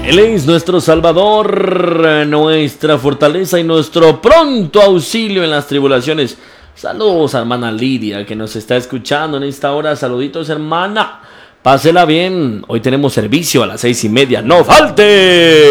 Él es nuestro Salvador, nuestra fortaleza y nuestro pronto auxilio en las tribulaciones. Saludos a hermana Lidia que nos está escuchando en esta hora. Saluditos, hermana. Pásela bien. Hoy tenemos servicio a las 6:30. ¡No falte!